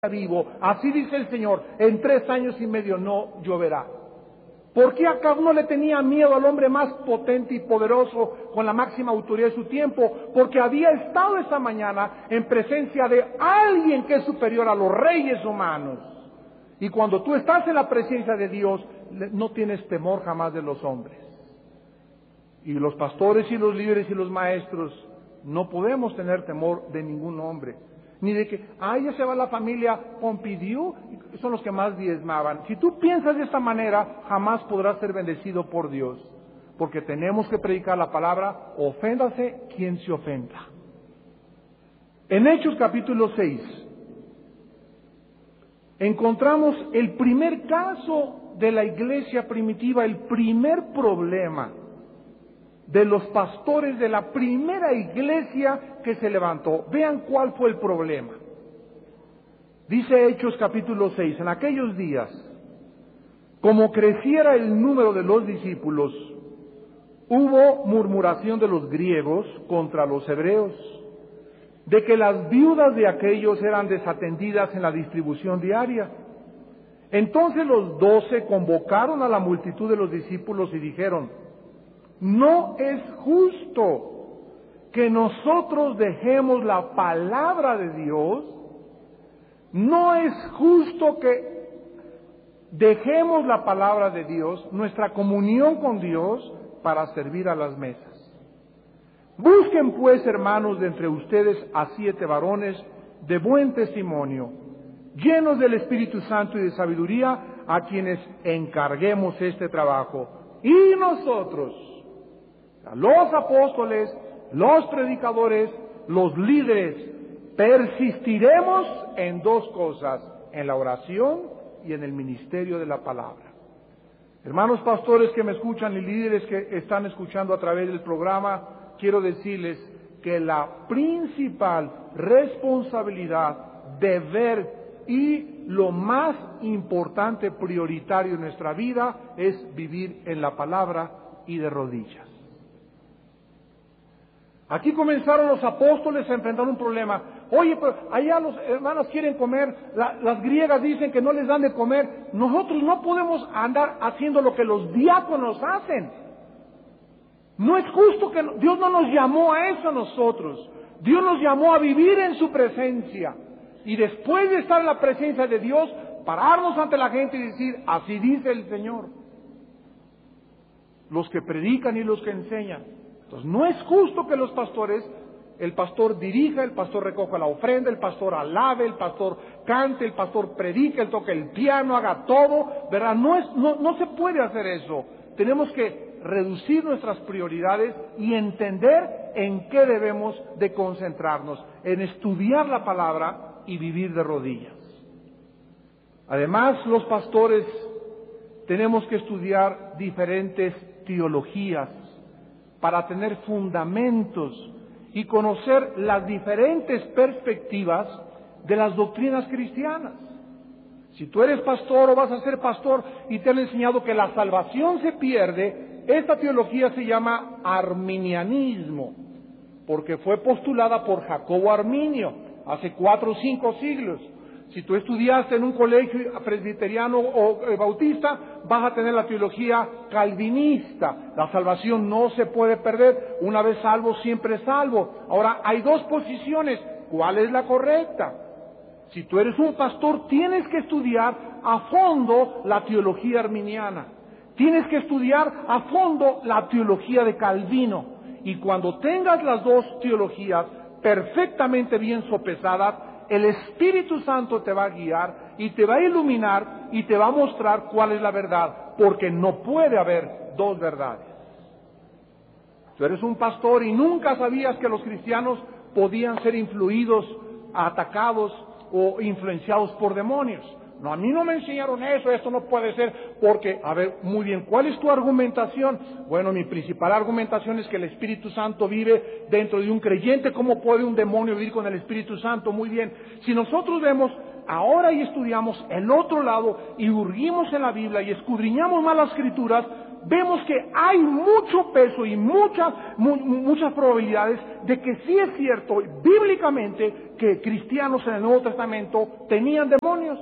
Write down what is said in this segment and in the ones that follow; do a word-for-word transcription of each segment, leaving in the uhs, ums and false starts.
vivo, así dice el Señor, en tres años y medio no lloverá. ¿Por qué Acab no le tenía miedo al hombre más potente y poderoso con la máxima autoridad de su tiempo? Porque había estado esa mañana en presencia de alguien que es superior a los reyes humanos. Y cuando tú estás en la presencia de Dios, no tienes temor jamás de los hombres. Y los pastores y los líderes y los maestros no podemos tener temor de ningún hombre. Ni de que, ay, ya se va la familia Pompidou, son los que más diezmaban. Si tú piensas de esta manera, jamás podrás ser bendecido por Dios. Porque tenemos que predicar la palabra, oféndase quien se ofenda. En Hechos capítulo seis, encontramos el primer caso de la iglesia primitiva, el primer problema de los pastores de la primera iglesia que se levantó. Vean cuál fue el problema. Dice Hechos capítulo seis, en aquellos días, como creciera el número de los discípulos, hubo murmuración de los griegos contra los hebreos, de que las viudas de aquellos eran desatendidas en la distribución diaria. Entonces los doce convocaron a la multitud de los discípulos y dijeron: no es justo que nosotros dejemos la palabra de Dios, no es justo que dejemos la palabra de Dios, nuestra comunión con Dios, para servir a las mesas. Busquen pues, hermanos, de entre ustedes a siete varones de buen testimonio, llenos del Espíritu Santo y de sabiduría, a quienes encarguemos este trabajo. Y nosotros, los apóstoles, los predicadores, los líderes, persistiremos en dos cosas: en la oración y en el ministerio de la palabra. Hermanos pastores que me escuchan y líderes que están escuchando a través del programa, quiero decirles que la principal responsabilidad, deber y lo más importante, prioritario en nuestra vida, es vivir en la palabra y de rodillas. Aquí comenzaron los apóstoles a enfrentar un problema. Oye, pero allá los hermanos quieren comer, la, las griegas dicen que no les dan de comer. Nosotros no podemos andar haciendo lo que los diáconos hacen. No es justo que Dios no nos llamó a eso a nosotros. Dios nos llamó a vivir en su presencia. Y después de estar en la presencia de Dios, pararnos ante la gente y decir: así dice el Señor. Los que predican y los que enseñan. Entonces, no es justo que los pastores, el pastor dirija, el pastor recoja la ofrenda, el pastor alabe, el pastor cante, el pastor predique, el toque el piano, haga todo, ¿verdad? No es, no, no se puede hacer eso. Tenemos que reducir nuestras prioridades y entender en qué debemos de concentrarnos, en estudiar la palabra y vivir de rodillas. Además, los pastores tenemos que estudiar diferentes teologías para tener fundamentos y conocer las diferentes perspectivas de las doctrinas cristianas. Si tú eres pastor o vas a ser pastor y te han enseñado que la salvación se pierde, esta teología se llama arminianismo, porque fue postulada por Jacobo Arminio hace cuatro o cinco siglos. Si tú estudiaste en un colegio presbiteriano o eh, bautista, vas a tener la teología calvinista. La salvación no se puede perder. Una vez salvo, siempre salvo. Ahora, hay dos posiciones. ¿Cuál es la correcta? Si tú eres un pastor, tienes que estudiar a fondo la teología arminiana. Tienes que estudiar a fondo la teología de Calvino. Y cuando tengas las dos teologías perfectamente bien sopesadas, el Espíritu Santo te va a guiar y te va a iluminar y te va a mostrar cuál es la verdad, porque no puede haber dos verdades. Tú eres un pastor y nunca sabías que los cristianos podían ser influidos, atacados o influenciados por demonios. No, a mí no me enseñaron eso, esto no puede ser, porque, a ver, muy bien, ¿cuál es tu argumentación? Bueno, mi principal argumentación es que el Espíritu Santo vive dentro de un creyente. ¿Cómo puede un demonio vivir con el Espíritu Santo? Muy bien, si nosotros vemos ahora y estudiamos el otro lado y hurguimos en la Biblia y escudriñamos más las Escrituras, vemos que hay mucho peso y muchas, mu muchas probabilidades de que sí es cierto bíblicamente que cristianos en el Nuevo Testamento tenían demonios.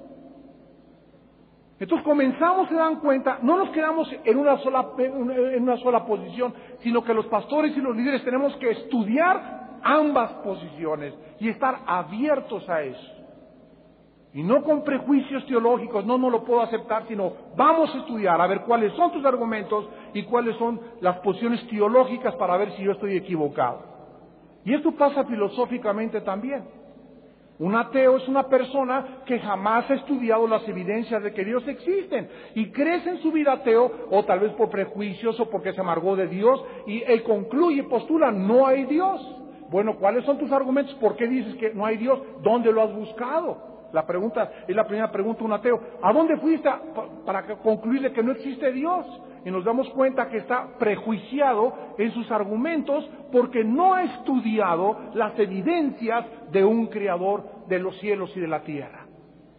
Entonces comenzamos, se dan cuenta, no nos quedamos en una sola, en una sola posición, sino que los pastores y los líderes tenemos que estudiar ambas posiciones y estar abiertos a eso. Y no con prejuicios teológicos, no, no lo puedo aceptar, sino vamos a estudiar, a ver cuáles son tus argumentos y cuáles son las posiciones teológicas para ver si yo estoy equivocado. Y esto pasa filosóficamente también. Un ateo es una persona que jamás ha estudiado las evidencias de que Dios existe y crece en su vida ateo, o tal vez por prejuicios o porque se amargó de Dios, y él concluye, postula, no hay Dios. Bueno, ¿cuáles son tus argumentos? ¿Por qué dices que no hay Dios? ¿Dónde lo has buscado? La pregunta es la primera pregunta de un ateo. ¿A dónde fuiste para concluir que no existe Dios? Y nos damos cuenta que está prejuiciado en sus argumentos porque no ha estudiado las evidencias de un creador de los cielos y de la tierra.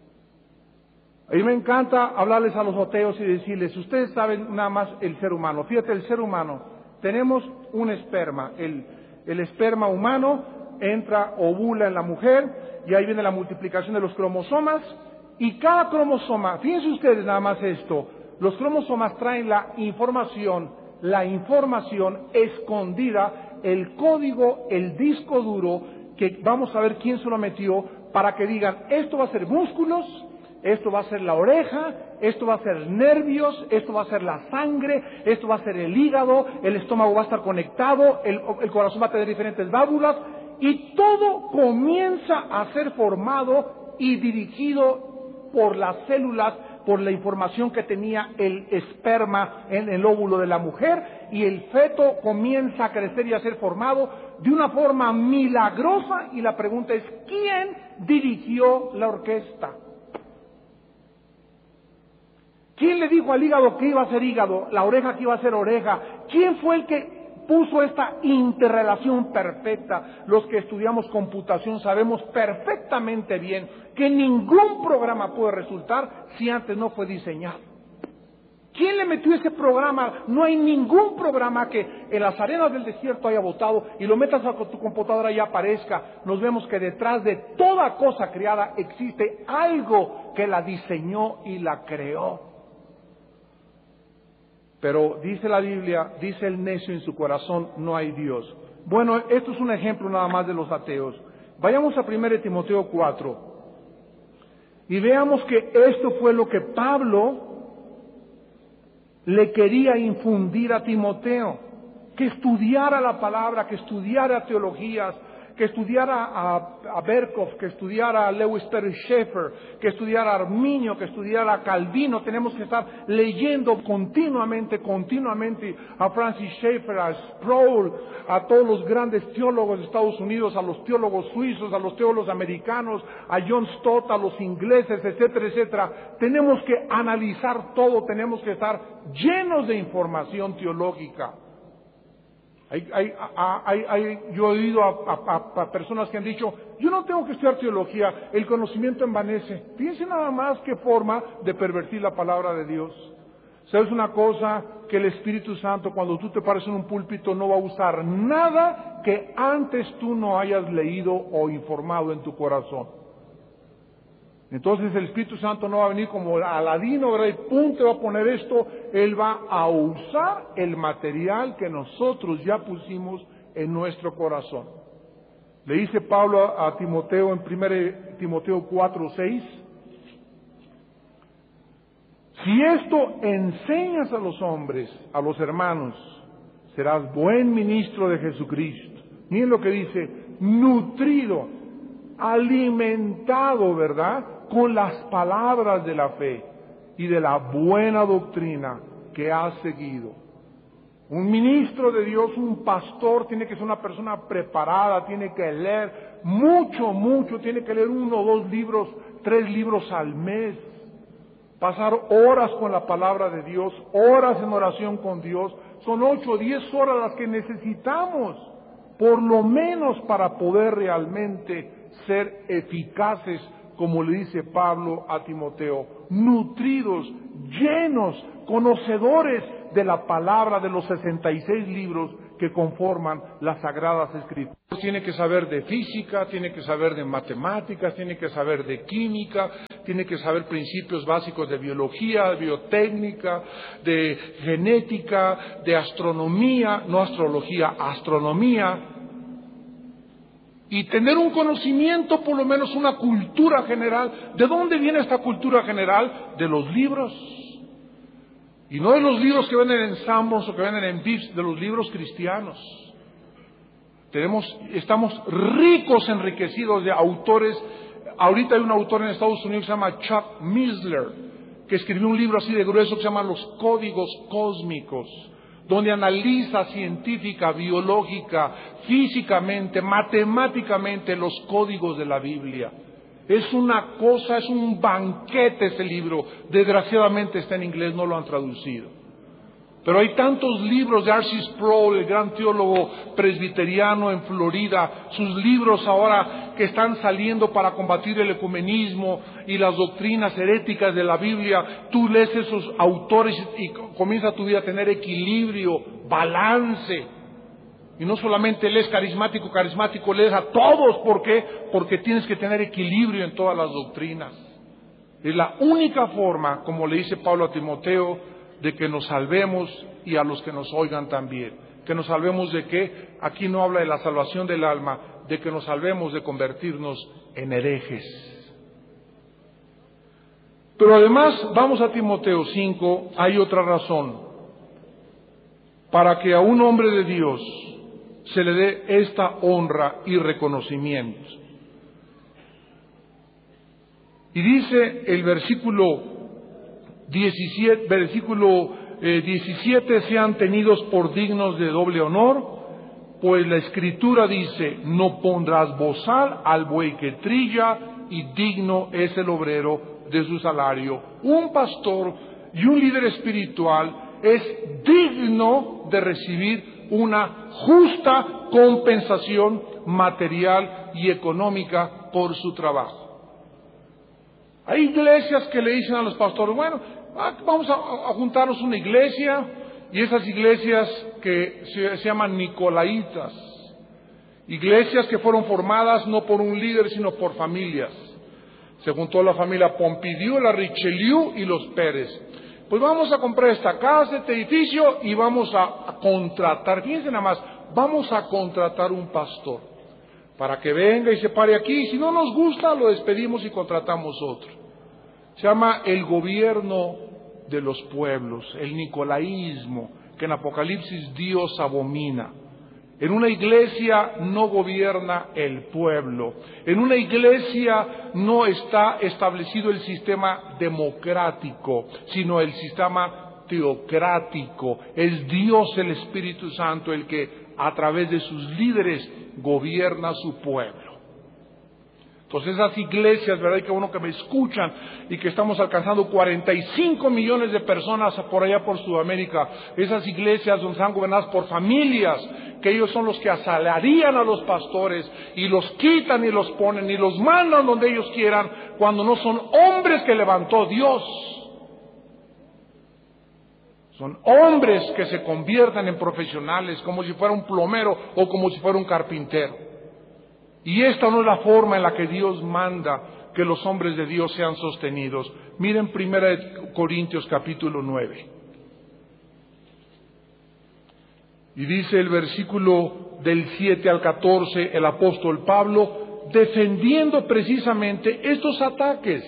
A mí me encanta hablarles a los ateos y decirles, ustedes saben nada más el ser humano. Fíjate, el ser humano, tenemos un esperma. El, el esperma humano entra, ovula en la mujer, y ahí viene la multiplicación de los cromosomas, y cada cromosoma, fíjense ustedes nada más esto, los cromosomas traen la información, la información escondida, el código, el disco duro, que vamos a ver quién se lo metió, para que digan, esto va a ser músculos, esto va a ser la oreja, esto va a ser nervios, esto va a ser la sangre, esto va a ser el hígado, el estómago va a estar conectado, el, el corazón va a tener diferentes válvulas, y todo comienza a ser formado y dirigido por las células, por la información que tenía el esperma en el óvulo de la mujer, y el feto comienza a crecer y a ser formado de una forma milagrosa, y la pregunta es, ¿quién dirigió la orquesta? ¿Quién le dijo al hígado que iba a ser hígado, la oreja que iba a ser oreja? ¿Quién fue el que puso esta interrelación perfecta? Los que estudiamos computación sabemos perfectamente bien que ningún programa puede resultar si antes no fue diseñado. ¿Quién le metió ese programa? No hay ningún programa que en las arenas del desierto haya botado y lo metas a tu computadora y aparezca. Nos vemos que detrás de toda cosa creada existe algo que la diseñó y la creó. Pero dice la Biblia, dice el necio en su corazón, no hay Dios. Bueno, esto es un ejemplo nada más de los ateos. Vayamos a primera de Timoteo cuatro y veamos que esto fue lo que Pablo le quería infundir a Timoteo, que estudiara la palabra, que estudiara teologías, que estudiara a, a Berkhoff, que estudiara a Lewis Perry Schaeffer, que estudiara a Arminio, que estudiara a Calvino. Tenemos que estar leyendo continuamente, continuamente a Francis Schaeffer, a Sproul, a todos los grandes teólogos de Estados Unidos, a los teólogos suizos, a los teólogos americanos, a John Stott, a los ingleses, etcétera, etcétera. Tenemos que analizar todo, tenemos que estar llenos de información teológica. Hay, hay, hay, hay, yo he oído a, a, a personas que han dicho, yo no tengo que estudiar teología, el conocimiento envanece. Fíjense nada más qué forma de pervertir la palabra de Dios. ¿Sabes una cosa? Que el Espíritu Santo, cuando tú te pares en un púlpito, no va a usar nada que antes tú no hayas leído o informado en tu corazón. Entonces el Espíritu Santo no va a venir como Aladino, ¿verdad? Y pum, te va a poner esto. Él va a usar el material que nosotros ya pusimos en nuestro corazón. Le dice Pablo a Timoteo en primera Timoteo cuatro, seis. Si esto enseñas a los hombres, a los hermanos, serás buen ministro de Jesucristo. Miren lo que dice, nutrido, alimentado, ¿verdad?, con las palabras de la fe y de la buena doctrina que has seguido. Un ministro de Dios, un pastor, tiene que ser una persona preparada, tiene que leer mucho, mucho, tiene que leer uno, dos libros, tres libros al mes, pasar horas con la palabra de Dios, horas en oración con Dios. Son ocho, diez horas las que necesitamos, por lo menos para poder realmente ser eficaces, como le dice Pablo a Timoteo, nutridos, llenos, conocedores de la palabra de los sesenta y seis libros que conforman las Sagradas Escrituras. tiene que saber de física, tiene que saber de matemáticas, tiene que saber de química, tiene que saber principios básicos de biología, de biotécnica, de genética, de astronomía, no astrología, astronomía, y tener un conocimiento, por lo menos una cultura general. ¿De dónde viene esta cultura general? De los libros. Y no de los libros que venden en Sanborns o que venden en Vips, de los libros cristianos. Tenemos, estamos ricos, enriquecidos de autores. Ahorita hay un autor en Estados Unidos que se llama Chuck Missler, que escribió un libro así de grueso que se llama Los Códigos Cósmicos, donde analiza científica, biológica, físicamente, matemáticamente los códigos de la Biblia. Es una cosa, es un banquete ese libro. Desgraciadamente está en inglés, no lo han traducido. Pero hay tantos libros de R C Sproul, el gran teólogo presbiteriano en Florida, sus libros ahora que están saliendo para combatir el ecumenismo y las doctrinas heréticas de la Biblia. Tú lees esos autores y comienza tu vida a tener equilibrio, balance. Y no solamente lees carismático, carismático, lees a todos. ¿Por qué? Porque tienes que tener equilibrio en todas las doctrinas. Es la única forma, como le dice Pablo a Timoteo, de que nos salvemos y a los que nos oigan también. ¿Que nos salvemos de qué? Aquí no habla de la salvación del alma, de que nos salvemos de convertirnos en herejes. Pero además, vamos a Timoteo cinco, hay otra razón. Para que a un hombre de Dios se le dé esta honra y reconocimiento. Y dice el versículo diecisiete, versículo eh, diecisiete, sean tenidos por dignos de doble honor, pues la Escritura dice, no pondrás bozal al buey que trilla, y digno es el obrero de su salario. Un pastor y un líder espiritual es digno de recibir una justa compensación material y económica por su trabajo. Hay iglesias que le dicen a los pastores, bueno, vamos a, a juntarnos una iglesia, y esas iglesias que se, se llaman nicolaitas, iglesias que fueron formadas no por un líder, sino por familias. Se juntó la familia Pompidou, la Richelieu y los Pérez. Pues vamos a comprar esta casa, este edificio, y vamos a, a contratar, fíjense nada más, vamos a contratar un pastor, para que venga y se pare aquí. Si no nos gusta, lo despedimos y contratamos otro. Se llama el gobierno de los pueblos, el nicolaísmo, que en Apocalipsis Dios abomina. En una iglesia no gobierna el pueblo. En una iglesia no está establecido el sistema democrático, sino el sistema teocrático. Es Dios, el Espíritu Santo, el que a través de sus líderes gobierna su pueblo. Entonces esas iglesias, ¿verdad? Y que bueno que me escuchan, y que estamos alcanzando cuarenta y cinco millones de personas por allá por Sudamérica. Esas iglesias donde están gobernadas por familias, que ellos son los que asalarian a los pastores y los quitan y los ponen y los mandan donde ellos quieran, cuando no son hombres que levantó Dios. Son hombres que se convierten en profesionales, como si fuera un plomero o como si fuera un carpintero. Y esta no es la forma en la que Dios manda que los hombres de Dios sean sostenidos. Miren Primera de Corintios capítulo nueve. Y dice el versículo del siete al catorce, el apóstol Pablo, defendiendo precisamente estos ataques.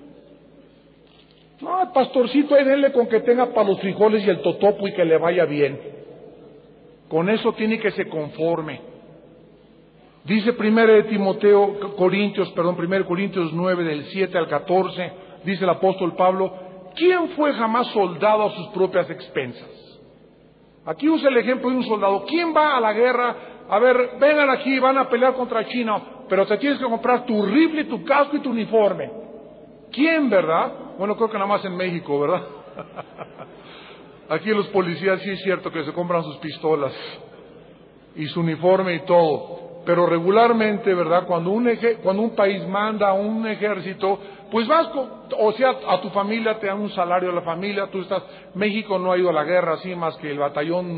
No, pastorcito, ahí denle con que tenga para los frijoles y el totopo y que le vaya bien. Con eso tiene que se conforme. Dice primero de Timoteo, Corintios, perdón, primero Corintios nueve, del siete al catorce, dice el apóstol Pablo, ¿quién fue jamás soldado a sus propias expensas? Aquí usa el ejemplo de un soldado. ¿Quién va a la guerra? A ver, vengan aquí, van a pelear contra China, pero te tienes que comprar tu rifle, tu casco y tu uniforme. ¿Quién, verdad? Bueno, creo que nada más en México, ¿verdad? Aquí los policías sí es cierto que se compran sus pistolas y su uniforme y todo. Pero regularmente, ¿verdad? Cuando un, eje, cuando un país manda a un ejército, pues vas, con, o sea, a tu familia te dan un salario a la familia, tú estás, México no ha ido a la guerra así más que el batallón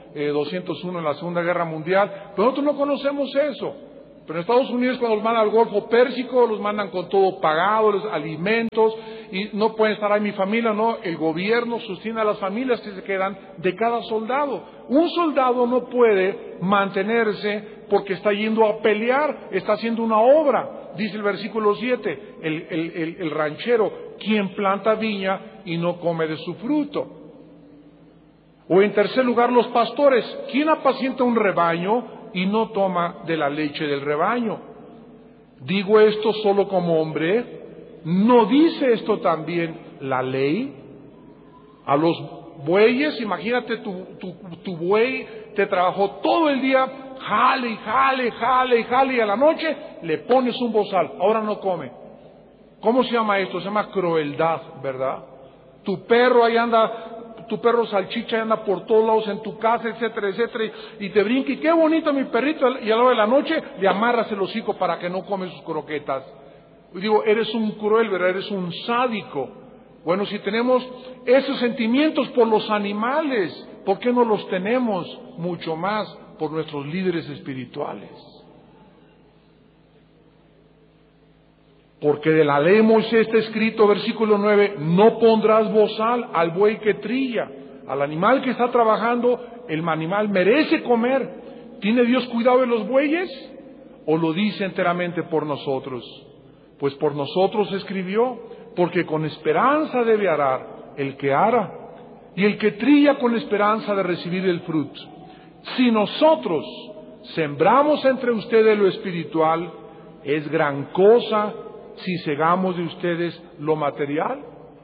eh, doscientos uno en la Segunda Guerra Mundial, pero nosotros no conocemos eso. Pero en Estados Unidos, cuando los mandan al Golfo Pérsico, los mandan con todo pagado, los alimentos, y no pueden estar ahí mi familia, no, el gobierno sostiene a las familias que se quedan de cada soldado. Un soldado no puede mantenerse porque está yendo a pelear, está haciendo una obra. Dice el versículo siete, el, el, el, el ranchero, quien planta viña y no come de su fruto. O en tercer lugar, los pastores, quien apacienta un rebaño y no toma de la leche del rebaño. Digo esto solo como hombre, ¿no dice esto también la ley? A los bueyes, imagínate tu, tu, tu buey te trabajó todo el día, jale y jale, jale y jale, y a la noche le pones un bozal, ahora no come. ¿Cómo se llama esto? Se llama crueldad, ¿verdad? Tu perro ahí anda, tu perro salchicha anda por todos lados en tu casa, etcétera, etcétera, y, y te brinca, y qué bonito mi perrito, y a la hora de la noche le amarras el hocico para que no come sus croquetas. Digo, eres un cruel, ¿verdad? Eres un sádico. Bueno, si tenemos esos sentimientos por los animales, ¿por qué no los tenemos mucho más por nuestros líderes espirituales? Porque de la ley de Moisés está escrito, versículo nueve, no pondrás bozal al buey que trilla, al animal que está trabajando, el animal merece comer. ¿Tiene Dios cuidado de los bueyes? ¿O lo dice enteramente por nosotros? Pues por nosotros escribió, porque con esperanza debe arar el que ara, y el que trilla con esperanza de recibir el fruto. Si nosotros sembramos entre ustedes lo espiritual, es gran cosa si cegamos de ustedes lo material.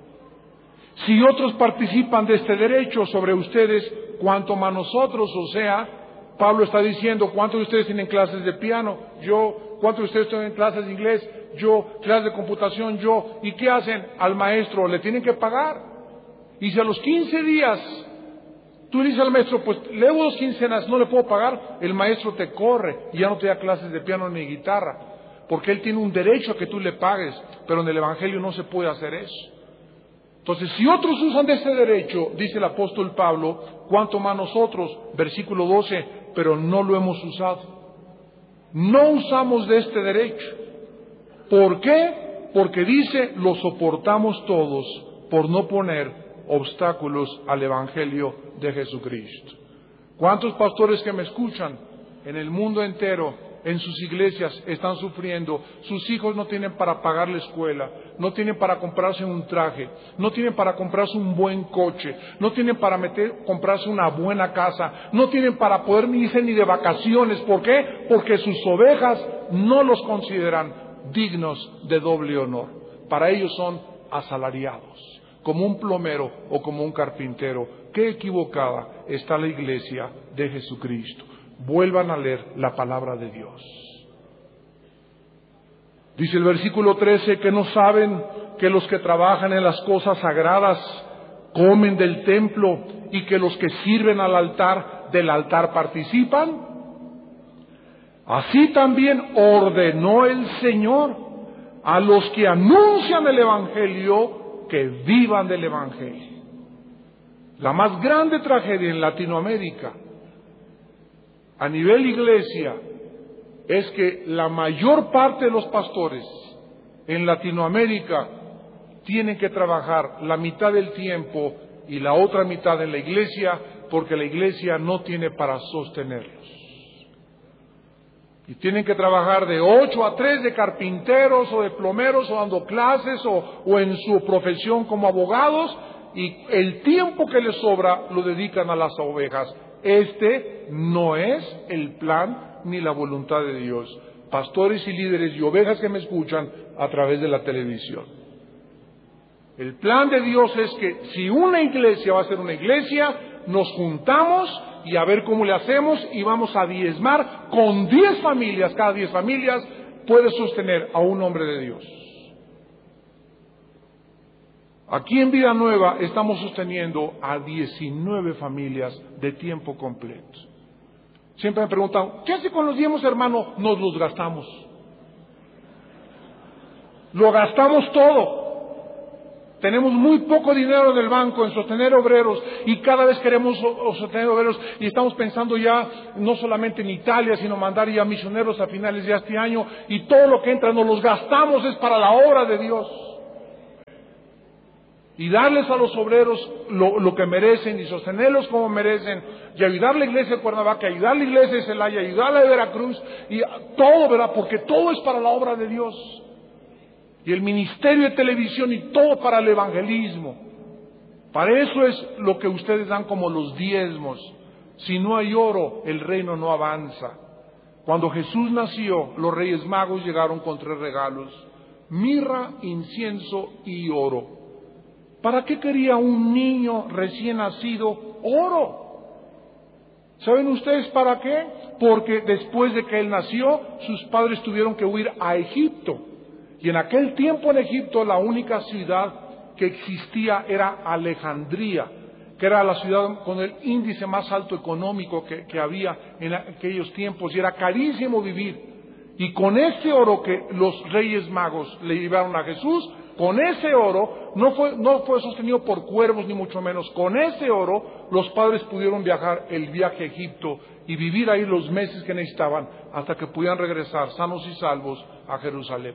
Si otros participan de este derecho sobre ustedes, cuanto más nosotros, o sea, Pablo está diciendo, ¿cuántos de ustedes tienen clases de piano? Yo. ¿Cuántos de ustedes tienen clases de inglés? Yo. Clases de computación, yo. ¿Y qué hacen? Al maestro le tienen que pagar. Y si a los quince días tú le dices al maestro, pues le debo dos quincenas, no le puedo pagar, el maestro te corre y ya no te da clases de piano ni guitarra, porque él tiene un derecho a que tú le pagues, pero en el Evangelio no se puede hacer eso. Entonces, si otros usan de ese derecho, dice el apóstol Pablo, cuánto más nosotros, versículo doce, pero no lo hemos usado. No usamos de este derecho. ¿Por qué? Porque dice, lo soportamos todos por no poner obstáculos al Evangelio de Jesucristo. ¿Cuántos pastores que me escuchan en el mundo entero, en sus iglesias, están sufriendo? Sus hijos no tienen para pagar la escuela, no tienen para comprarse un traje, no tienen para comprarse un buen coche, no tienen para meter, comprarse una buena casa, no tienen para poder irse ni de vacaciones. ¿Por qué? Porque sus ovejas no los consideran dignos de doble honor. Para ellos son asalariados, como un plomero o como un carpintero. Qué equivocada está la iglesia de Jesucristo. Vuelvan a leer la palabra de Dios. Dice el versículo trece, que no saben que los que trabajan en las cosas sagradas comen del templo y que los que sirven al altar del altar participan. Así también ordenó el Señor a los que anuncian el Evangelio que vivan del Evangelio. La más grande tragedia en Latinoamérica a nivel iglesia es que la mayor parte de los pastores en Latinoamérica tienen que trabajar la mitad del tiempo y la otra mitad en la iglesia, porque la iglesia no tiene para sostenerlos. Y tienen que trabajar de ocho a tres de carpinteros o de plomeros o dando clases o, o en su profesión como abogados, y el tiempo que les sobra lo dedican a las ovejas. Este no es el plan ni la voluntad de Dios. Pastores y líderes y ovejas que me escuchan a través de la televisión. El plan de Dios es que si una iglesia va a ser una iglesia, nos juntamos y a ver cómo le hacemos, y vamos a diezmar con diez familias. Cada diez familias puede sostener a un hombre de Dios. Aquí en Vida Nueva estamos sosteniendo a diecinueve familias de tiempo completo. Siempre me preguntan, ¿qué hace con los diezmos, hermano? Nos los gastamos. Lo gastamos todo. Tenemos muy poco dinero en el banco en sostener obreros y cada vez queremos sostener obreros y estamos pensando ya no solamente en Italia, sino mandar ya misioneros a finales de este año y todo lo que entra nos los gastamos es para la obra de Dios. Y darles a los obreros lo, lo que merecen y sostenerlos como merecen y ayudar a la iglesia de Cuernavaca, ayudar a la iglesia de Celaya, ayudar a la de Veracruz y todo, ¿verdad? Porque todo es para la obra de Dios. Y el ministerio de televisión y todo para el evangelismo. Para eso es lo que ustedes dan como los diezmos. Si no hay oro, el reino no avanza. Cuando Jesús nació, los Reyes Magos llegaron con tres regalos: mirra, incienso y oro. ¿Para qué quería un niño recién nacido oro? ¿Saben ustedes para qué? Porque después de que él nació, sus padres tuvieron que huir a Egipto. Y en aquel tiempo en Egipto la única ciudad que existía era Alejandría, que era la ciudad con el índice más alto económico que, que había en aquellos tiempos, y era carísimo vivir. Y con ese oro que los Reyes Magos le llevaron a Jesús, con ese oro, no fue, no fue sostenido por cuervos ni mucho menos, con ese oro los padres pudieron viajar el viaje a Egipto y vivir ahí los meses que necesitaban hasta que pudieran regresar sanos y salvos a Jerusalén.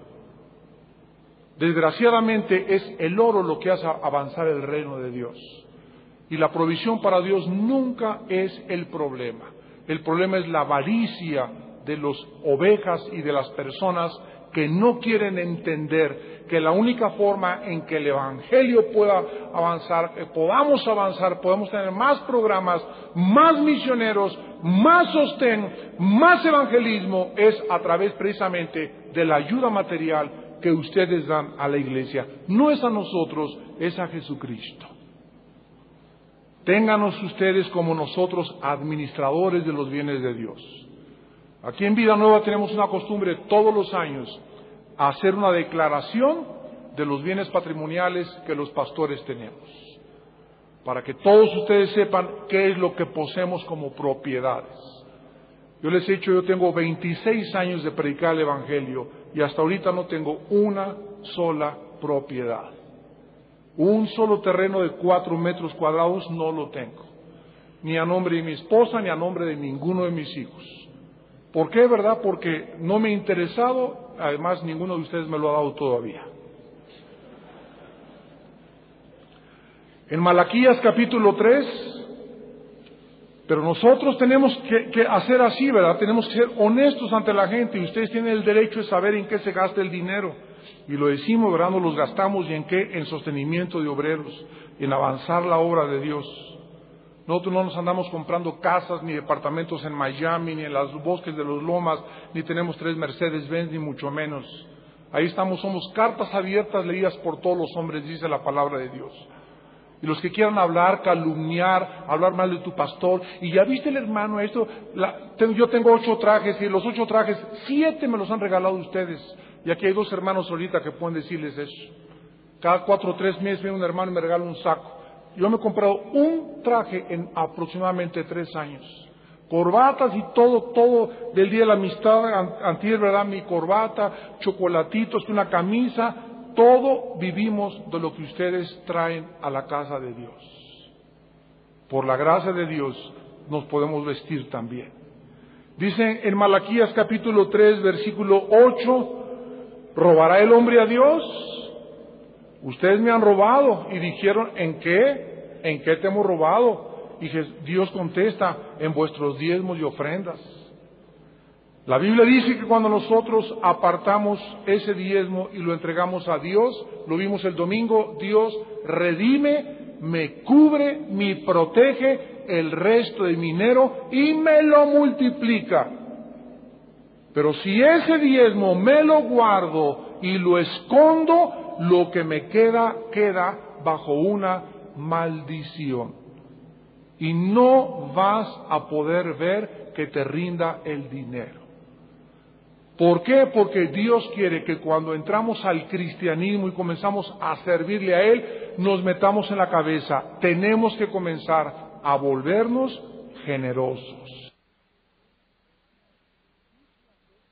Desgraciadamente es el oro lo que hace avanzar el reino de Dios. Y la provisión para Dios nunca es el problema. El problema es la avaricia de las ovejas y de las personas que no quieren entender que la única forma en que el evangelio pueda avanzar, que podamos avanzar, podemos tener más programas, más misioneros, más sostén, más evangelismo, es a través precisamente de la ayuda material que ustedes dan a la iglesia. No es a nosotros, es a Jesucristo. Ténganos ustedes como nosotros administradores de los bienes de Dios. Aquí en Vida Nueva tenemos una costumbre todos los años a hacer una declaración de los bienes patrimoniales que los pastores tenemos, para que todos ustedes sepan qué es lo que poseemos como propiedades. Yo les he dicho, yo tengo veintiséis años de predicar el evangelio y hasta ahorita no tengo una sola propiedad. Un solo terreno de cuatro metros cuadrados no lo tengo, ni a nombre de mi esposa ni a nombre de ninguno de mis hijos. ¿Por qué, verdad? Porque no me ha interesado, además ninguno de ustedes me lo ha dado todavía. En Malaquías capítulo tres, pero nosotros tenemos que, que hacer así, ¿verdad? Tenemos que ser honestos ante la gente y ustedes tienen el derecho de saber en qué se gasta el dinero. Y lo decimos, ¿verdad? No los gastamos y en qué, en sostenimiento de obreros, en avanzar la obra de Dios. Nosotros no nos andamos comprando casas ni departamentos en Miami, ni en los bosques de los Lomas, ni tenemos tres Mercedes-Benz, ni mucho menos. Ahí estamos, somos cartas abiertas leídas por todos los hombres, dice la palabra de Dios. Y los que quieran hablar, calumniar, hablar mal de tu pastor, y ya viste el hermano esto, la, ten, yo tengo ocho trajes, y los ocho trajes, siete me los han regalado ustedes. Y aquí hay dos hermanos ahorita que pueden decirles eso. Cada cuatro o tres meses viene un hermano y me regala un saco. Yo me he comprado un traje en aproximadamente tres años. Corbatas y todo, todo del Día de la Amistad, antier, ¿verdad? Mi corbata, chocolatitos, una camisa, todo vivimos de lo que ustedes traen a la casa de Dios. Por la gracia de Dios nos podemos vestir también. Dice en Malaquías capítulo tres, versículo ocho, ¿robará el hombre a Dios? Ustedes me han robado. Y dijeron, ¿en qué? ¿En qué te hemos robado? Y Dios contesta, en vuestros diezmos y ofrendas. La Biblia dice que cuando nosotros apartamos ese diezmo y lo entregamos a Dios, lo vimos el domingo, Dios redime, me cubre, me protege el resto de mi dinero y me lo multiplica. Pero si ese diezmo me lo guardo y lo escondo, lo que me queda, queda bajo una maldición. Y no vas a poder ver que te rinda el dinero. ¿Por qué? Porque Dios quiere que cuando entramos al cristianismo y comenzamos a servirle a Él, nos metamos en la cabeza, tenemos que comenzar a volvernos generosos.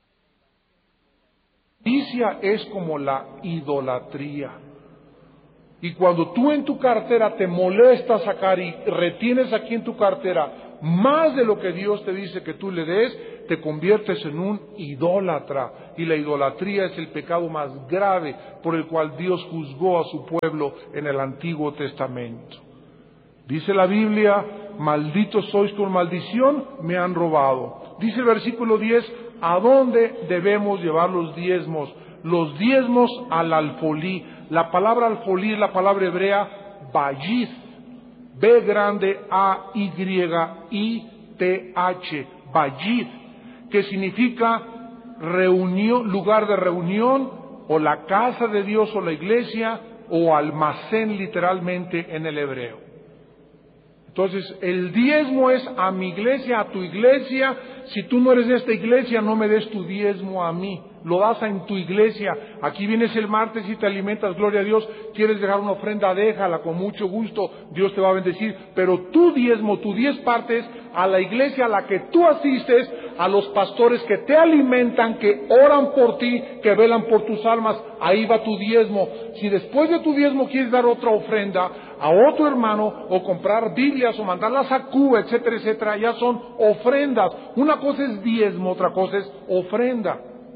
La avaricia es como la idolatría. Y cuando tú en tu cartera te molestas sacar y retienes aquí en tu cartera más de lo que Dios te dice que tú le des, te conviertes en un idólatra. Y la idolatría es el pecado más grave por el cual Dios juzgó a su pueblo en el Antiguo Testamento. Dice la Biblia, malditos sois con maldición, me han robado. Dice el versículo diez, ¿a dónde debemos llevar los diezmos? Los diezmos al alfolí. La palabra alfolí es la palabra hebrea bayith, B grande A Y I T H, bayith, que significa reunión, lugar de reunión, o la casa de Dios o la iglesia, o almacén literalmente en el hebreo. Entonces, el diezmo es a mi iglesia, a tu iglesia. Si tú no eres de esta iglesia, no me des tu diezmo a mí. Lo das en tu iglesia. Aquí vienes el martes y te alimentas, gloria a Dios. Quieres dejar una ofrenda, déjala con mucho gusto. Dios te va a bendecir. Pero tu diezmo, tu diez partes, a la iglesia a la que tú asistes, a los pastores que te alimentan, que oran por ti, que velan por tus almas, ahí va tu diezmo. Si después de tu diezmo quieres dar otra ofrenda a otro hermano, o comprar Biblias, o mandarlas a Cuba, etcétera, etcétera, ya son ofrendas. Una cosa es diezmo, otra cosa es ofrenda.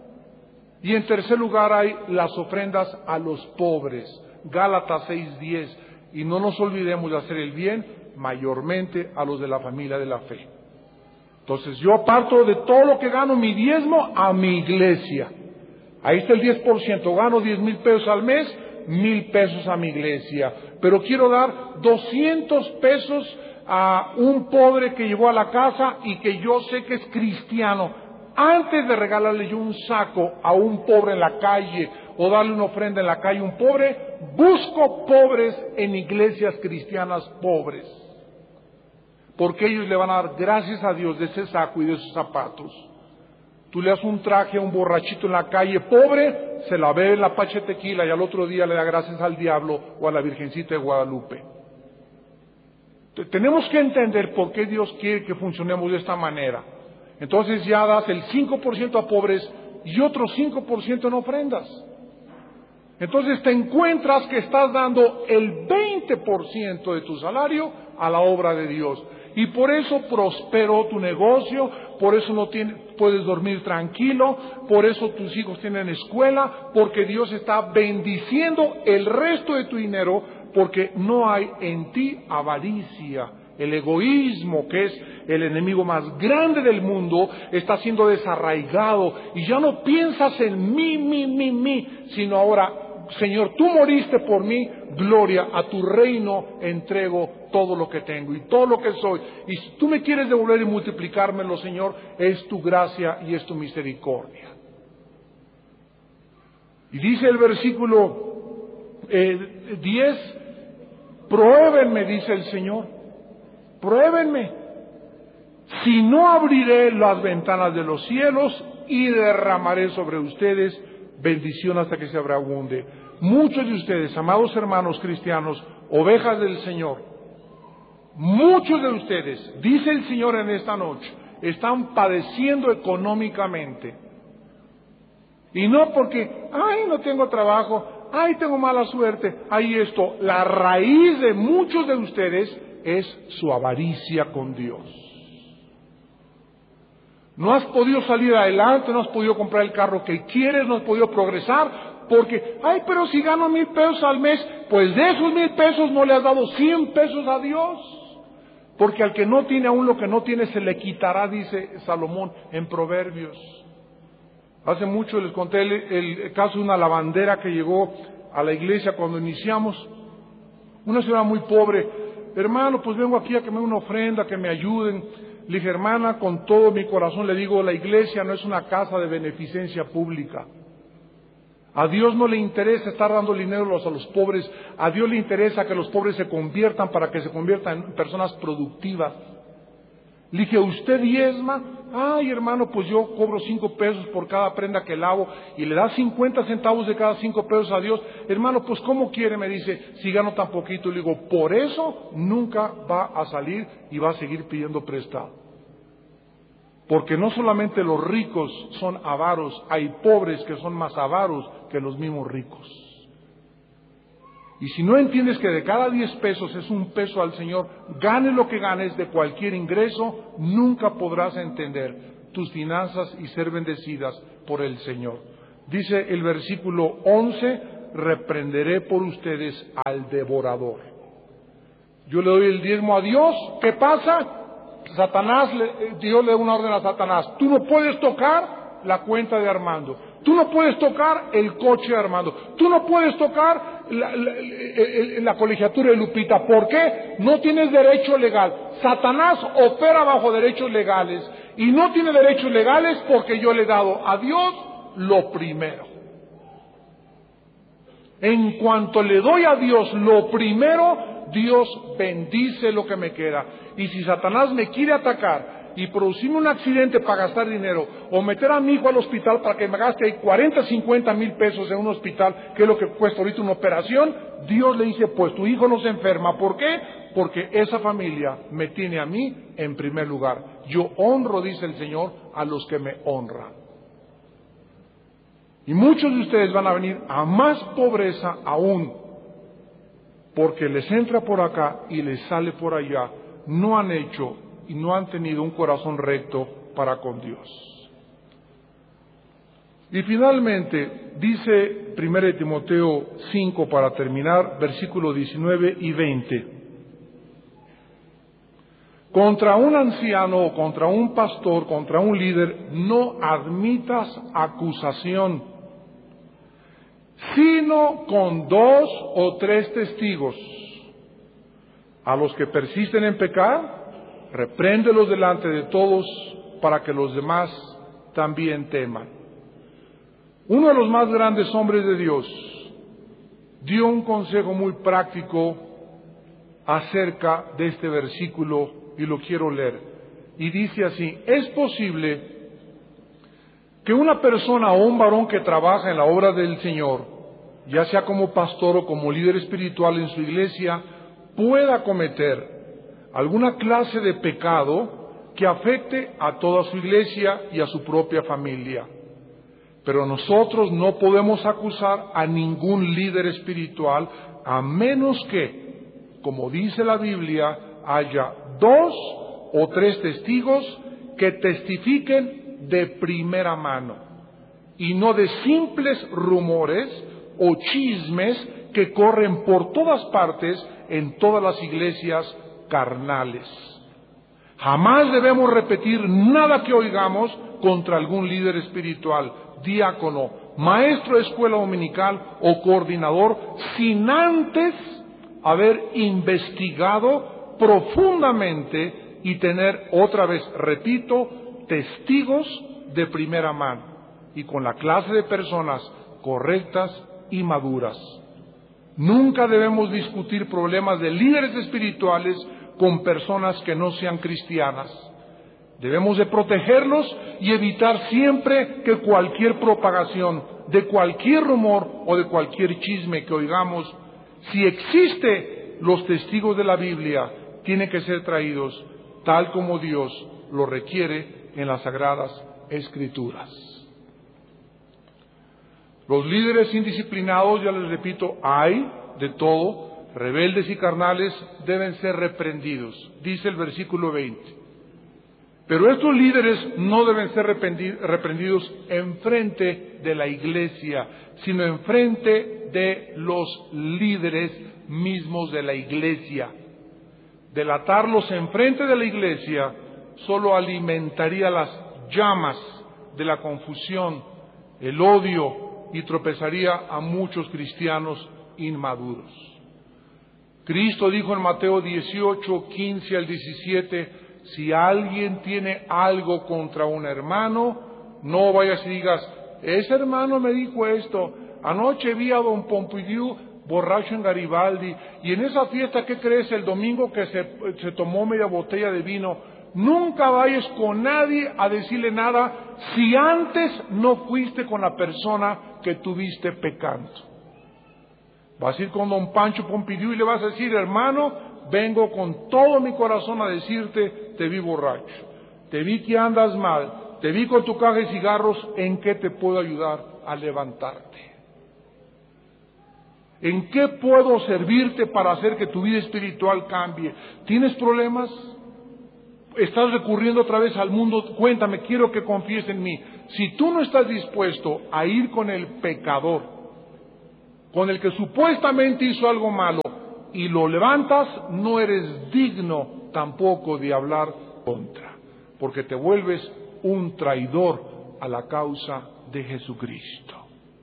Y en tercer lugar hay las ofrendas a los pobres. Gálatas seis diez. Y no nos olvidemos de hacer el bien, mayormente a los de la familia de la fe. Entonces yo aparto de todo lo que gano mi diezmo a mi iglesia. Ahí está el diez por ciento. Gano diez mil pesos al mes, mil pesos a mi iglesia. Pero quiero dar doscientos pesos a un pobre que llegó a la casa y que yo sé que es cristiano. Antes de regalarle yo un saco a un pobre en la calle o darle una ofrenda en la calle a un pobre, busco pobres en iglesias cristianas pobres. Porque ellos le van a dar gracias a Dios de ese saco y de esos zapatos. Tú le das un traje a un borrachito en la calle pobre, se la bebe en la pache de tequila y al otro día le da gracias al diablo o a la Virgencita de Guadalupe. Tenemos que entender por qué Dios quiere que funcionemos de esta manera. Entonces ya das el cinco por ciento a pobres y otro cinco por ciento en ofrendas. Entonces te encuentras que estás dando el veinte por ciento de tu salario a la obra de Dios. Y por eso prosperó tu negocio, por eso no tienes, puedes dormir tranquilo, por eso tus hijos tienen escuela, porque Dios está bendiciendo el resto de tu dinero, porque no hay en ti avaricia. El egoísmo, que es el enemigo más grande del mundo, está siendo desarraigado y ya no piensas en mí, mí, mí, mí, sino ahora, Señor, tú moriste por mí, gloria, a tu reino entrego todo lo que tengo y todo lo que soy. Y si tú me quieres devolver y multiplicármelo, Señor, es tu gracia y es tu misericordia. Y dice el versículo eh, diez, pruébenme, dice el Señor. Pruébenme, si no abriré las ventanas de los cielos y derramaré sobre ustedes bendición hasta que se abunde. Muchos de ustedes, amados hermanos cristianos, ovejas del Señor, muchos de ustedes, dice el Señor en esta noche, están padeciendo económicamente. Y no porque, ay, no tengo trabajo, ay, tengo mala suerte, ay, esto. La raíz de muchos de ustedes es su avaricia con Dios. No has podido salir adelante, no has podido comprar el carro que quieres, no has podido progresar, porque, ay, pero si gano mil pesos al mes, pues de esos mil pesos no le has dado cien pesos a Dios. Porque al que no tiene aún lo que no tiene se le quitará, dice Salomón en Proverbios. Hace mucho les conté el, el caso de una lavandera que llegó a la iglesia cuando iniciamos. Una señora muy pobre. Hermano, pues vengo aquí a que me den una ofrenda, que me ayuden. Le dije, hermana, con todo mi corazón le digo, la iglesia no es una casa de beneficencia pública. A Dios no le interesa estar dando dinero a los pobres. A Dios le interesa que los pobres se conviertan para que se conviertan en personas productivas. Le dije, ¿usted diezma? Ay, hermano, pues yo cobro cinco pesos por cada prenda que lavo y le da cincuenta centavos de cada cinco pesos a Dios. Hermano, pues ¿cómo quiere? Me dice, si gano tan poquito. Le digo, por eso nunca va a salir y va a seguir pidiendo prestado. Porque no solamente los ricos son avaros, hay pobres que son más avaros que los mismos ricos. Y si no entiendes que de cada diez pesos es un peso al Señor, gane lo que ganes de cualquier ingreso, nunca podrás entender tus finanzas y ser bendecidas por el Señor. Dice el versículo once, reprenderé por ustedes al devorador. Yo le doy el diezmo a Dios, ¿qué pasa? Satanás, Dios le da una orden a Satanás, tú no puedes tocar la cuenta de Armando, tú no puedes tocar el coche de Armando, tú no puedes tocar la, la, la, la colegiatura de Lupita. ¿Por qué? No tienes derecho legal. Satanás opera bajo derechos legales y no tiene derechos legales porque yo le he dado a Dios lo primero. En cuanto le doy a Dios lo primero, Dios bendice lo que me queda. Y si Satanás me quiere atacar y producirme un accidente para gastar dinero, o meter a mi hijo al hospital para que me gaste ahí cuarenta, cincuenta mil pesos en un hospital, que es lo que cuesta ahorita una operación, Dios le dice, pues tu hijo no se enferma. ¿Por qué? Porque esa familia me tiene a mí en primer lugar. Yo honro, dice el Señor, a los que me honran. Y muchos de ustedes van a venir a más pobreza aún, porque les entra por acá y les sale por allá. No han hecho y no han tenido un corazón recto para con Dios. Y finalmente, dice primera de Timoteo cinco, para terminar, versículos diecinueve y veinte. Contra un anciano o contra un pastor, contra un líder, no admitas acusación, sino con dos o tres testigos. A los que persisten en pecar, repréndelos delante de todos para que los demás también teman. Uno de los más grandes hombres de Dios dio un consejo muy práctico acerca de este versículo y lo quiero leer. Y dice así: es posible que una persona o un varón que trabaja en la obra del Señor, ya sea como pastor o como líder espiritual en su iglesia, pueda cometer alguna clase de pecado que afecte a toda su iglesia y a su propia familia. Pero nosotros no podemos acusar a ningún líder espiritual a menos que, como dice la Biblia, haya dos o tres testigos que testifiquen de primera mano y no de simples rumores o chismes que corren por todas partes en todas las iglesias carnales. Jamás debemos repetir nada que oigamos contra algún líder espiritual, diácono, maestro de escuela dominical o coordinador, sin antes haber investigado profundamente y tener, otra vez repito, testigos de primera mano y con la clase de personas correctas y maduras. Nunca debemos discutir problemas de líderes espirituales con personas que no sean cristianas. Debemos de protegerlos y evitar siempre que cualquier propagación de cualquier rumor o de cualquier chisme que oigamos, si existe los testigos de la Biblia, tienen que ser traídos tal como Dios lo requiere en las Sagradas Escrituras. Los líderes indisciplinados, ya les repito, hay de todo, rebeldes y carnales, deben ser reprendidos, dice el versículo veinte. Pero estos líderes no deben ser reprendidos enfrente de la iglesia, sino enfrente de los líderes mismos de la iglesia. Delatarlos enfrente de la iglesia solo alimentaría las llamas de la confusión, el odio, y tropezaría a muchos cristianos inmaduros. Cristo dijo en Mateo dieciocho, quince al diecisiete, si alguien tiene algo contra un hermano, no vayas y digas, ese hermano me dijo esto, anoche vi a don Pompidou borracho en Garibaldi, y en esa fiesta, ¿qué crees? El domingo que se, se tomó media botella de vino. Nunca vayas con nadie a decirle nada si antes no fuiste con la persona que tuviste pecando. Vas a ir con don Pancho Pompidou y le vas a decir, hermano, vengo con todo mi corazón a decirte, te vi borracho, te vi que andas mal, te vi con tu caja de cigarros, ¿en qué te puedo ayudar a levantarte? ¿En qué puedo servirte para hacer que tu vida espiritual cambie? ¿Tienes problemas? ¿Estás recurriendo otra vez al mundo? Cuéntame, quiero que confíes en mí. Si tú no estás dispuesto a ir con el pecador, con el que supuestamente hizo algo malo, y lo levantas, no eres digno tampoco de hablar contra, porque te vuelves un traidor a la causa de Jesucristo.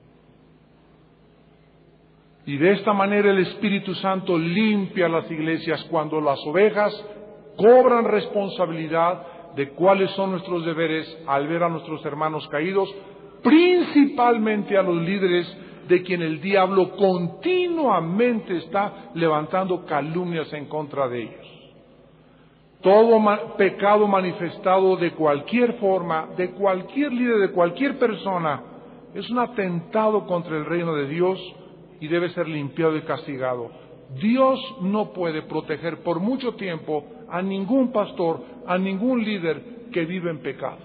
Y de esta manera el Espíritu Santo limpia las iglesias cuando las ovejas cobran responsabilidad de cuáles son nuestros deberes al ver a nuestros hermanos caídos, principalmente a los líderes de quien el diablo continuamente está levantando calumnias en contra de ellos. Todo ma- pecado manifestado de cualquier forma, de cualquier líder, de cualquier persona, es un atentado contra el reino de Dios y debe ser limpiado y castigado. Dios no puede proteger por mucho tiempo a ningún pastor, a ningún líder que vive en pecado.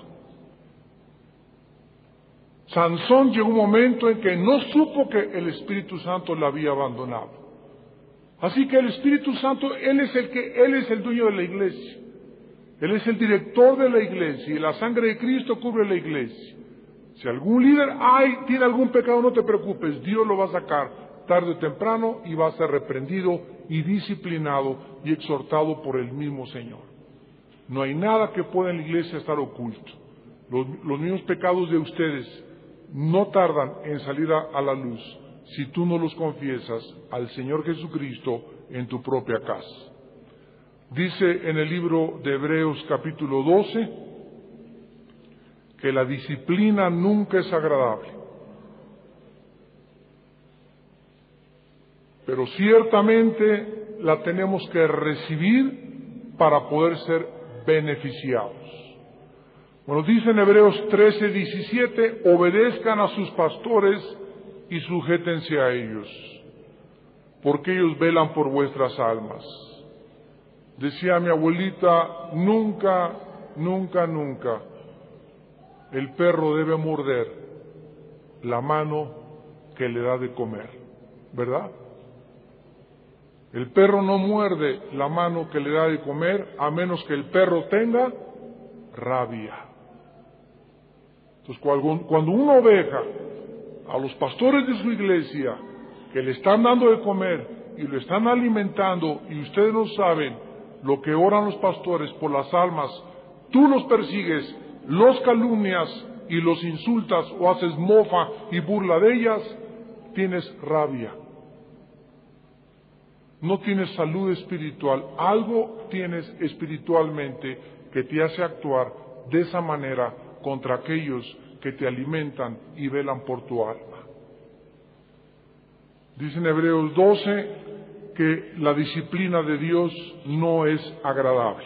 Sansón llegó un momento en que no supo que el Espíritu Santo le había abandonado. Así que el Espíritu Santo, Él es el que, Él es el dueño de la iglesia. Él es el director de la iglesia y la sangre de Cristo cubre la iglesia. Si algún líder hay, tiene algún pecado, no te preocupes, Dios lo va a sacar tarde o temprano y va a ser reprendido y disciplinado y exhortado por el mismo Señor. No hay nada que pueda en la iglesia estar oculto. Los, los mismos pecados de ustedes no tardan en salir a, a la luz si tú no los confiesas al Señor Jesucristo en tu propia casa. Dice en el libro de Hebreos capítulo doce que la disciplina nunca es agradable, pero ciertamente la tenemos que recibir para poder ser beneficiados. Bueno, dice en Hebreos trece, diecisiete, obedezcan a sus pastores y sujétense a ellos, porque ellos velan por vuestras almas. Decía mi abuelita, nunca, nunca, nunca el perro debe morder la mano que le da de comer, ¿verdad? El perro no muerde la mano que le da de comer a menos que el perro tenga rabia. Entonces, cuando una oveja, a los pastores de su iglesia, que le están dando de comer y lo están alimentando, y ustedes no saben lo que oran los pastores por las almas, tú los persigues, los calumnias y los insultas o haces mofa y burla de ellas, tienes rabia. No tienes salud espiritual, algo tienes espiritualmente que te hace actuar de esa manera contra aquellos que te alimentan y velan por tu alma. Dice en Hebreos doce que la disciplina de Dios no es agradable.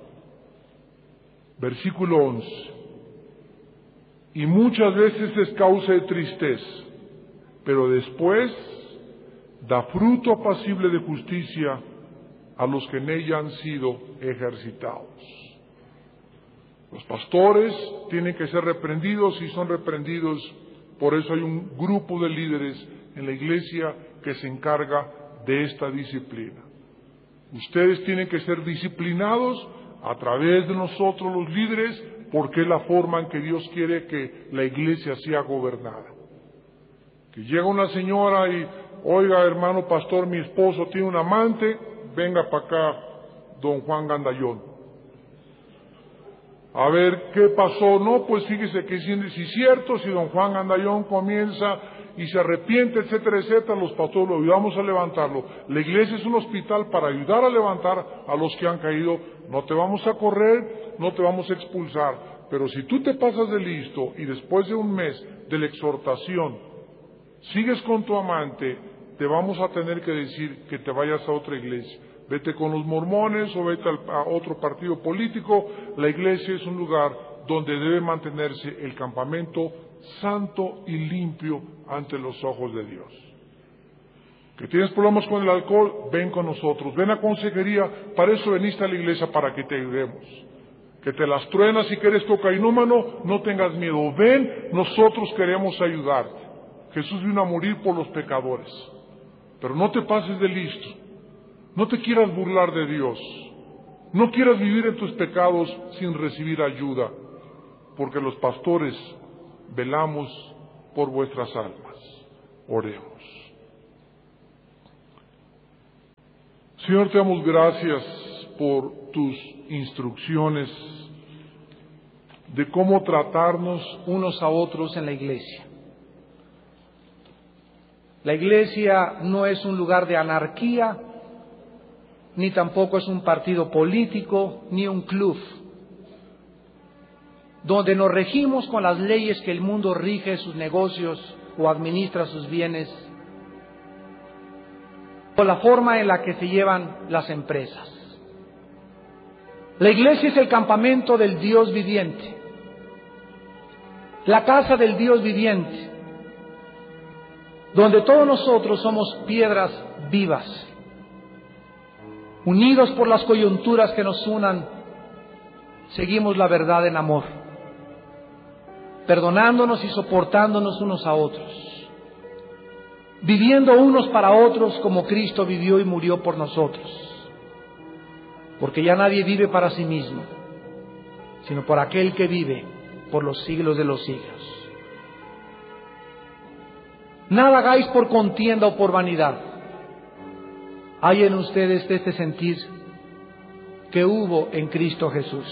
Versículo once. Y muchas veces es causa de tristeza, pero después da fruto apacible de justicia a los que en ella han sido ejercitados. Los pastores tienen que ser reprendidos y son reprendidos, por eso hay un grupo de líderes en la iglesia que se encarga de esta disciplina. Ustedes tienen que ser disciplinados a través de nosotros los líderes, porque es la forma en que Dios quiere que la iglesia sea gobernada. Que llega una señora y, oiga hermano pastor, mi esposo tiene un amante, venga para acá don Juan Gandayón. A ver, ¿qué pasó? No, pues fíjese que si es cierto, si don Juan Gandayón comienza y se arrepiente, etcétera, etcétera, los pastores lo ayudamos a levantarlo. La iglesia es un hospital para ayudar a levantar a los que han caído. No te vamos a correr, no te vamos a expulsar, pero si tú te pasas de listo y después de un mes de la exhortación sigues con tu amante, te vamos a tener que decir que te vayas a otra iglesia. Vete con los mormones o vete a otro partido político. La iglesia es un lugar donde debe mantenerse el campamento santo y limpio ante los ojos de Dios. Que tienes problemas con el alcohol, ven con nosotros, ven a consejería, para eso veniste a la iglesia, para que te ayudemos. Que te las truenas y que eres cocainómano, no tengas miedo, ven, nosotros queremos ayudarte. Jesús vino a morir por los pecadores, Pero no te pases de listo. No te quieras burlar de Dios. No quieras vivir en tus pecados sin recibir ayuda, porque los pastores velamos por vuestras almas. Oremos. Señor, te damos gracias por tus instrucciones de cómo tratarnos unos a otros en la iglesia. La iglesia no es un lugar de anarquía, ni tampoco es un partido político, ni un club, donde nos regimos con las leyes que el mundo rige sus negocios o administra sus bienes, o la forma en la que se llevan las empresas. La iglesia es el campamento del Dios viviente, la casa del Dios viviente, donde todos nosotros somos piedras vivas, unidos por las coyunturas que nos unan, seguimos la verdad en amor, perdonándonos y soportándonos unos a otros, viviendo unos para otros como Cristo vivió y murió por nosotros, porque ya nadie vive para sí mismo, sino por aquel que vive por los siglos de los siglos. Nada hagáis por contienda o por vanidad. Hay en ustedes este sentir que hubo en Cristo Jesús.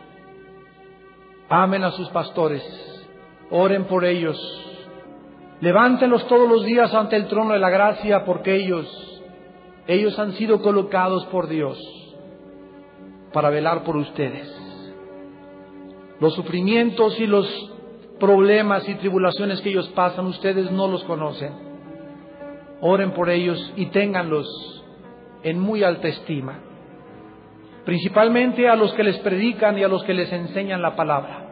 Amen a sus pastores, oren por ellos, levántenlos todos los días ante el trono de la gracia, porque ellos, ellos han sido colocados por Dios para velar por ustedes. Los sufrimientos y los problemas y tribulaciones que ellos pasan, ustedes no los conocen. Oren por ellos y ténganlos en muy alta estima, principalmente a los que les predican y a los que les enseñan la palabra.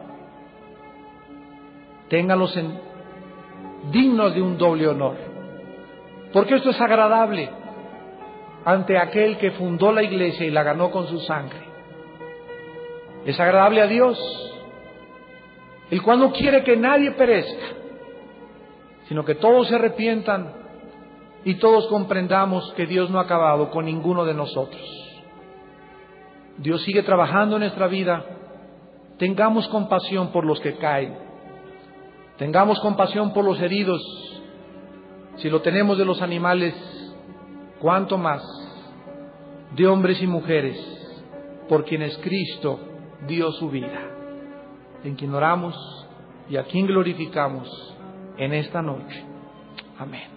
Ténganlos en, dignos de un doble honor, porque esto es agradable ante aquel que fundó la iglesia y la ganó con su sangre. Es agradable a Dios, el cual no quiere que nadie perezca, sino que todos se arrepientan y todos comprendamos que Dios no ha acabado con ninguno de nosotros. Dios sigue trabajando en nuestra vida. Tengamos compasión por los que caen, tengamos compasión por los heridos. Si lo tenemos de los animales, cuánto más de hombres y mujeres por quienes Cristo dio su vida, en quien oramos y a quien glorificamos en esta noche. Amén.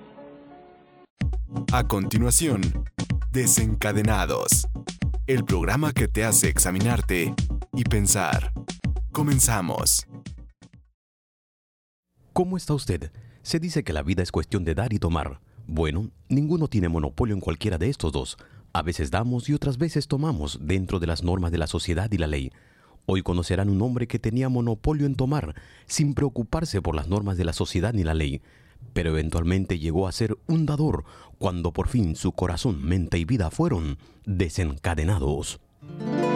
A continuación, Desencadenados, el programa que te hace examinarte y pensar. Comenzamos. ¿Cómo está usted? Se dice que la vida es cuestión de dar y tomar. Bueno, ninguno tiene monopolio en cualquiera de estos dos. A veces damos y otras veces tomamos dentro de las normas de la sociedad y la ley. Hoy conocerán un hombre que tenía monopolio en tomar, sin preocuparse por las normas de la sociedad ni la ley, pero eventualmente llegó a ser un dador cuando por fin su corazón, mente y vida fueron desencadenados.